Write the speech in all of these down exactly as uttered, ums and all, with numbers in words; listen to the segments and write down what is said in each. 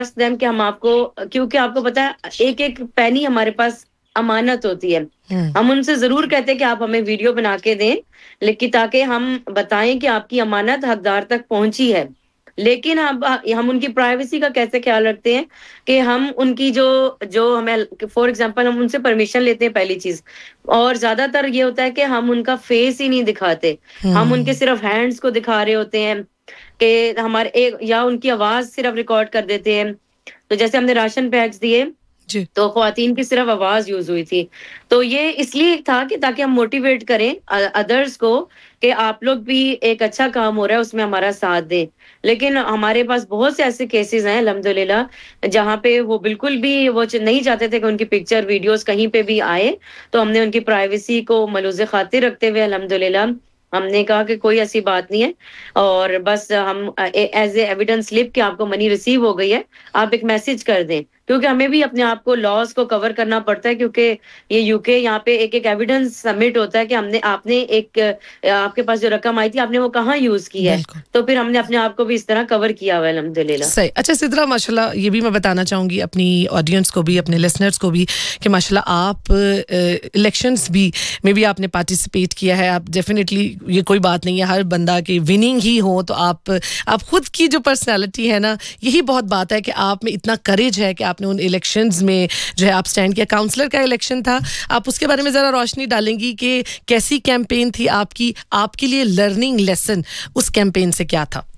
Ask them कि हम आपको क्योंकि आपको पता है एक-एक पैनी हमारे पास अमानत होती है। हुँ। हम उनसे ज़रूर कहते हैं कि आप हमें वीडियो बना के दें, लेकिन ताकि हम बताएँ कि आपकी अमानत हकदार तक पहुँची है। लेकिन अब हम उनकी प्राइवेसी का कैसे ख़्याल रखते हैं कि हम उनकी जो जो हमें फॉर एग्ज़ाम्पल हम उनसे परमिशन लेते हैं पहली चीज़ और ज़्यादातर ये होता है कि हम उनका फेस ही नहीं दिखाते। हम उनके हुँ। सिर्फ़ हैंड्स को दिखा रहे होते हैं कि हमारे ए या उनकी आवाज़ सिर्फ़ रिकॉर्ड कर देते हैं। तो जैसे हमने राशन बैग्स दिए, जी। तो ख़वातीन की सिर्फ़ आवाज़ यूज़ हुई थी। तो ये इसलिए था कि ताकि हम मोटिवेट करें अ, अदर्स को कि आप लोग भी एक अच्छा काम हो रहा है उसमें हमारा साथ दें। लेकिन हमारे पास बहुत से ऐसे केसेज़ हैं अल्हम्दुलिल्लाह जहाँ पे वो बिल्कुल भी वो च नहीं चाहते थे कि उनकी पिक्चर, वीडियोज़ कहीं पे भी आए, तो हमने उनकी प्राइवेसी को मलूज़ ख़ातिर रखते हुए अल्हम्दुलिल्लाह हमने कहा कि कोई ऐसी बात नहीं है और बस हम अ, ए एज़ ए एविडेंस स्लिप कि आपको मनी रिसीव हो गई है, आप एक मैसेज कर दें। क्योंकि हमें भी अपने आप को लॉज़ को कवर करना पड़ता है क्योंकि ये यूके यहाँ पे एक-एक एविडेंस सबमिट होता है कि हमने आपने एक अ, आपके पास जो रकम आई थी आपने वो कहाँ यूज़ की है। बिल्कुल। तो फिर हमने अपने आप को भी इस तरह कवर किया हुआ है अल्हम्दुलिल्लाह। सही। अच्छा सिद्रा माशाल्लाह ये भी मैं बताना चाहूँगी अपनी ऑडियंस को भी, अपने लिसनर्स को भी कि माशाल्लाह आप अ, इलेक्शंस भी में भी आपने पार्टिसिपेट किया है। आप डेफिनिटली ये कोई बात नहीं है हर बंदा की विनिंग ही हो तो आप आप खुद की जो पर्सनैलिटी है ना, यही बहुत बात है कि आप में इतना करेज है कि आपने उन इलेक्शंस में जो है आप स्टैंड किया। काउंसलर का इलेक्शन था, आप उसके बारे में ज़रा रोशनी डालेंगी कि कैसी कैंपेन थी आपकी? आपके लिए लर्निंग लेसन उस कैंपेन से क्या था?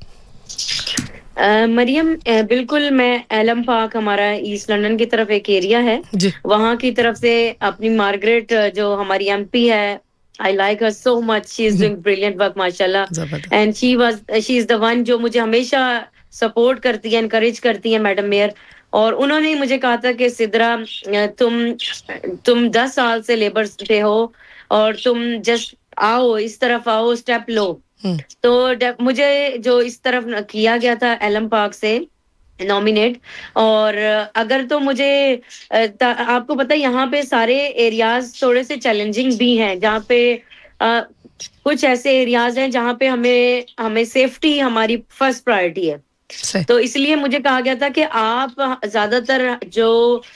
अ, मरियम अ, बिल्कुल मैं एलम पार्क हमारा ईस्ट लंदन की तरफ एक एरिया है, जी। वहाँ की तरफ से अपनी मार्गरेट जो हमारी एमपी है, I like her so much she is doing brilliant work ज़बरदस्त। माशाल्लाह and she was she is the one जो मुझे हमेशा सपोर्ट करती है, एनकरेज करती हैं मैडम मेयर और उन्होंने ही मुझे कहा था कि सिद्रा अ, तुम तुम दस साल से लेबर पे हो और तुम जस्ट आओ, इस तरफ आओ, स्टेप लो। हुँ। तो ड मुझे जो इस तरफ न किया गया था एलम पार्क से नॉमिनेट और अगर तो मुझे अ, त आपको पता है यहाँ पे सारे एरियाज़ थोड़े से चैलेंजिंग भी हैं, जहाँ पे अ, कुछ ऐसे एरियाज़ हैं जहाँ पे हमें हमें सेफ्टी हमारी फर्स्ट प्रायोरिटी है। सही। तो इसलिए मुझे कहा गया था कि आप ज़्यादातर जो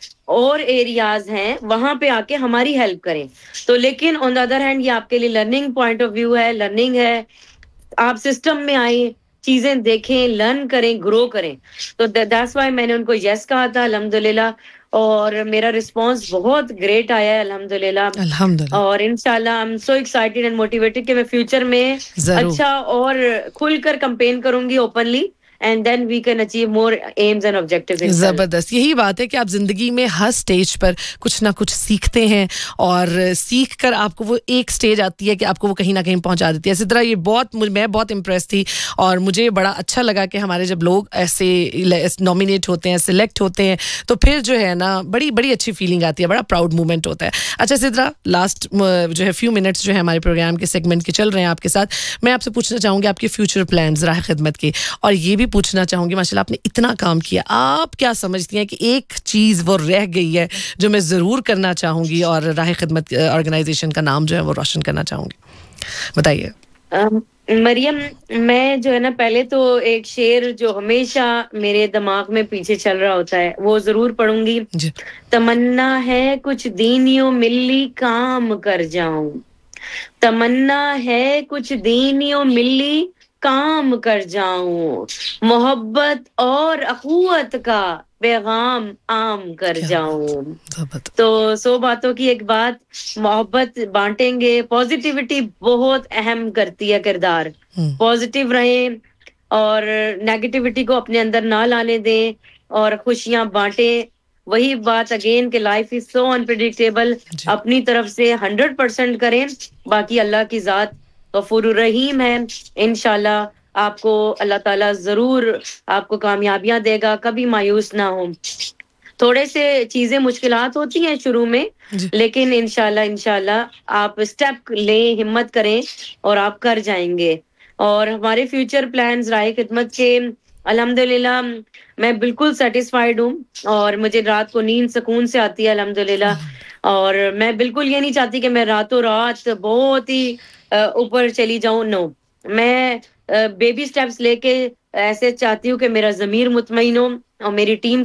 और एरियाज़ हैं, वहाँ पे आके हमारी हेल्प करें। तो लेकिन ऑन द अदर हैंड ये आपके लिए लर्निंग पॉइंट ऑफ व्यू है, लर्निंग है, आप सिस्टम में आएँ, चीज़ें देखें, लर्न करें, ग्रो करें। तो द दैट्स व्हाई मैंने उनको येस कहा था अल्हम्दुलिल्लाह और मेरा रिस्पॉन्स बहुत ग्रेट आया है अल्हम्दुलिल्लाह अल्हम्दुलिल्लाह। और इंशाल्लाह I am so excited and motivated कि मैं फ्यूचर में ज़रूर। अच्छा और खुलकर कैंपेन करूँगी openly and then we can achieve more AIIMS and objectives इंशाल्लाह। ज़बरदस्त। यही बात है कि आप ज़िंदगी में हर स्टेज पर कुछ ना कुछ सीखते हैं और सीख कर आपको वो एक स्टेज आती है कि आपको वो कहीं न कहीं पहुँचा देती है। इसी तरह ये बहुत मुझ मैं बहुत इम्प्रेस थी और मुझे बड़ा अच्छा लगा कि हमारे जब लोग ऐसे इले नॉमिनेट होते हैं, सिलेक्ट होते हैं, तो फिर जो है ना बड़ी बड़ी अच्छी फीलिंग आती है, बड़ा प्राउड मोमेंट होता है। अच्छा सिद्रा लास्ट म जो है फ्यू मिनट्स जो है हमारे प्रोग्राम के सेगमेंट के चल रहे हैं आपके साथ। मैं आपसे पूछना चाहूँगी आपके फ्यूचर प्लान्स राह खिदमत के और ये भी पूछना चाहूँगी माशाल्लाह आपने इतना काम किया, आप क्या समझती हैं कि एक चीज़ वो रह गई है जो मैं ज़रूर करना चाहूँगी और राह खिदमत ऑर्गेनाइज़ेशन का नाम जो है वो रोशन करना चाहूँगी? बताइए। अम, मरियम मैं जो है ना पहले तो एक शेर जो हमेशा मेरे दिमाग में पीछे चल रहा होता है, वो ज़रूर पढ़ूँगी। जी। तमन्ना है कुछ दिन यूँ मिल्ली काम कर जाऊँ। तमन्ना है कुछ दिन यूँ मिल्ली काम कर जाऊँ। मोहब्बत और अख़ुवत का पैगाम आम कर क्या बात! जाऊँ। ज़बरदस्त। तो सौ बातों की एक बात, मोहब्बत बाँटेंगे, पॉज़िटिविटी बहुत अहम करती है किरदार। हुँ। पॉज़िटिव रहें और नेगेटिविटी को अपने अंदर ना लाने दें और खुशियाँ बाँटें। वही बात अगेन कि लाइफ़ इज़ सो अनप्रेडिक्टेबल जी। अपनी तरफ से हंड्रेड परसेंट करें, बाकी अल्लाह की ज़ात गफ़ूरुर रहीम है। इंशाअल्लाह आपको अल्लाह ताला ज़रूर आपको कामयाबियाँ देगा, कभी मायूस ना हों। थोड़े से चीज़ें मुश्किलात होती हैं शुरू में, जी। लेकिन इंशाअल्लाह इंशाअल्लाह आप स्टेप लें, हिम्मत करें और आप कर जाएँगे। और हमारे फ्यूचर प्लान्स राह खिदमत के अल्हम्दुलिल्लाह मैं बिल्कुल सैटिस्फाइड हूँ और मुझे रात को नींद सुकून से आती है अल्हम्दुलिल्लाह। अल्हम्दुलिल्लाह और मैं बिल्कुल ये नहीं चाहती कि मैं रातों-रात बहुत ही अ, ऊपर चली जाऊँ, नो। मैं अ, बेबी स्टेप्स लेके ऐसे चाहती हूँ कि मेरा ज़मीर मुतमईन हो और मेरी टीम